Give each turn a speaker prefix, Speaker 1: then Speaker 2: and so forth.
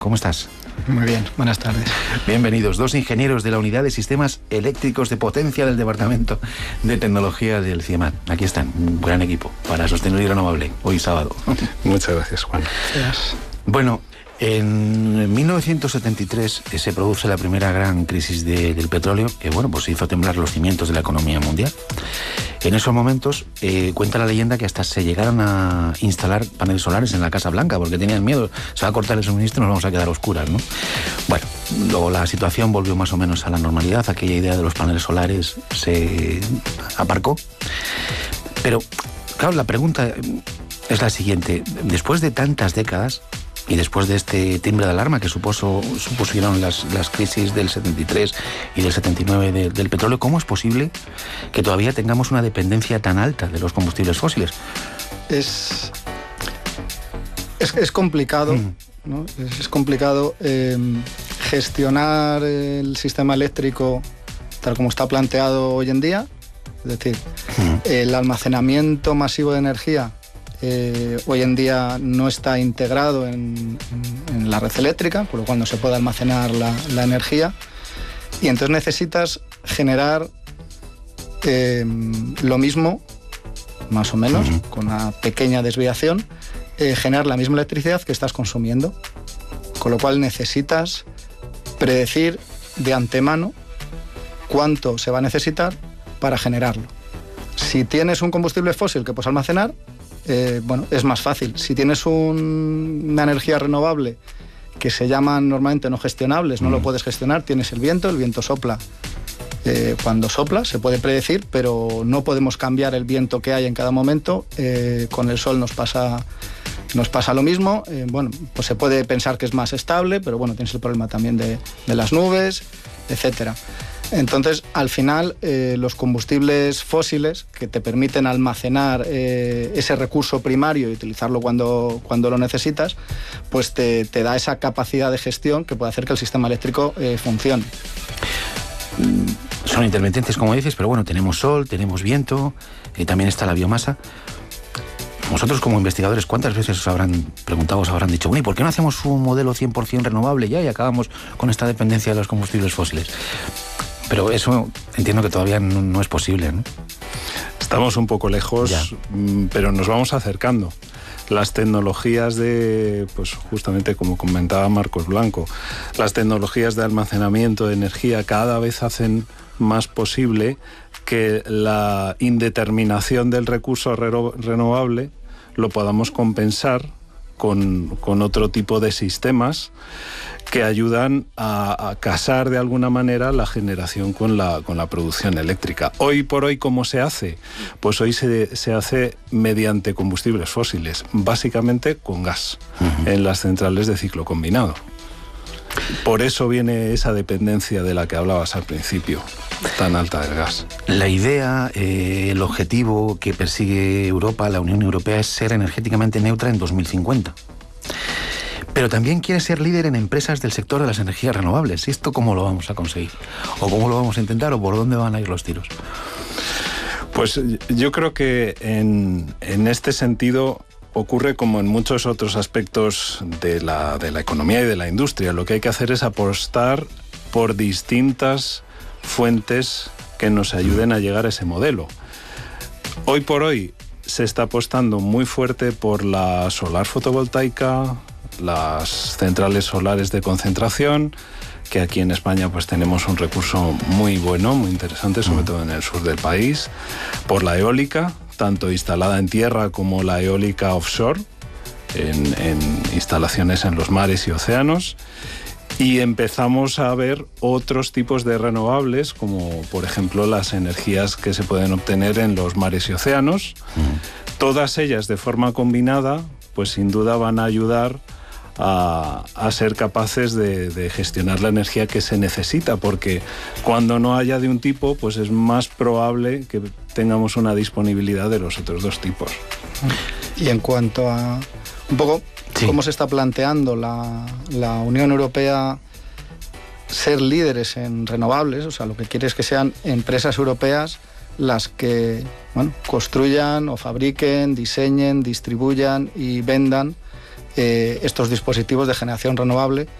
Speaker 1: ¿Cómo estás?
Speaker 2: Muy bien, buenas tardes.
Speaker 1: Bienvenidos, dos ingenieros de la Unidad de Sistemas Eléctricos de Potencia del Departamento de Tecnología del CIEMAT. Aquí están, un gran equipo para Sostenibilidad Renovable, hoy sábado.
Speaker 3: Muchas gracias, Juan.
Speaker 2: Gracias.
Speaker 1: Bueno, en 1973 se produce la primera gran crisis del petróleo, que pues hizo temblar los cimientos de la economía mundial. En esos momentos cuenta la leyenda que hasta se llegaron a instalar paneles solares en la Casa Blanca porque tenían miedo, se va a cortar el suministro y nos vamos a quedar a oscuras, ¿no? Bueno, luego la situación volvió más o menos a la normalidad, aquella idea de los paneles solares se aparcó. Pero, claro, la pregunta es la siguiente: después de tantas décadas y después de este timbre de alarma que supusieron las crisis del 73 y del 79 del petróleo, ¿cómo es posible que todavía tengamos una dependencia tan alta de los combustibles fósiles?
Speaker 2: Es complicado, ¿no? Es complicado gestionar el sistema eléctrico tal como está planteado hoy en día. Es decir, el almacenamiento masivo de energía hoy en día no está integrado en la red eléctrica, por lo cual no se puede almacenar la energía, y entonces necesitas generar lo mismo, más o menos, con una pequeña desviación, generar la misma electricidad que estás consumiendo, con lo cual necesitas predecir de antemano cuánto se va a necesitar para generarlo. Si tienes un combustible fósil que puedes almacenar, es más fácil. Si tienes una energía renovable que se llaman normalmente no gestionables, no lo puedes gestionar, tienes el viento sopla. Cuando sopla se puede predecir, pero no podemos cambiar el viento que hay en cada momento. Con el sol nos pasa lo mismo. Pues se puede pensar que es más estable, pero tienes el problema también de las nubes, etcétera. Entonces, al final, los combustibles fósiles que te permiten almacenar ese recurso primario y utilizarlo cuando lo necesitas, pues te da esa capacidad de gestión que puede hacer que el sistema eléctrico funcione.
Speaker 1: Son intermitentes, como dices, pero tenemos sol, tenemos viento, y también está la biomasa. Vosotros, como investigadores, ¿cuántas veces os habrán dicho, ¿y por qué no hacemos un modelo 100% renovable ya y acabamos con esta dependencia de los combustibles fósiles? Pero eso entiendo que todavía no es posible, ¿no?
Speaker 3: Estamos un poco lejos, pero nos vamos acercando. Las tecnologías justamente como comentaba Marcos Blanco, las tecnologías de almacenamiento de energía cada vez hacen más posible que la indeterminación del recurso renovable lo podamos compensar con otro tipo de sistemas que ayudan a casar de alguna manera la generación con la producción eléctrica. Hoy por hoy, ¿cómo se hace? Pues hoy se hace mediante combustibles fósiles, básicamente con gas, en las centrales de ciclo combinado. Por eso viene esa dependencia de la que hablabas al principio, tan alta del gas.
Speaker 1: La idea, el objetivo que persigue Europa, la Unión Europea, es ser energéticamente neutra en 2050. Pero también quiere ser líder en empresas del sector de las energías renovables. ¿Esto cómo lo vamos a conseguir? ¿O cómo lo vamos a intentar? ¿O por dónde van a ir los tiros?
Speaker 3: Pues yo creo que en este sentido ocurre como en muchos otros aspectos de la economía y de la industria. Lo que hay que hacer es apostar por distintas fuentes que nos ayuden a llegar a ese modelo. Hoy por hoy se está apostando muy fuerte por la solar fotovoltaica, las centrales solares de concentración, que aquí en España pues tenemos un recurso muy bueno, muy interesante, sobre todo en el sur del país, por la eólica, tanto instalada en tierra como la eólica offshore, en instalaciones en los mares y océanos. Y empezamos a ver otros tipos de renovables, como por ejemplo las energías que se pueden obtener en los mares y océanos. Todas ellas de forma combinada, pues sin duda van a ayudar a ser capaces de gestionar la energía que se necesita, porque cuando no haya de un tipo, pues es más probable que tengamos una disponibilidad de los otros dos tipos.
Speaker 2: Y en cuanto a un poco cómo se está planteando la Unión Europea ser líderes en renovables, o sea, lo que quiere es que sean empresas europeas las que construyan o fabriquen, diseñen, distribuyan y vendan estos dispositivos de generación renovable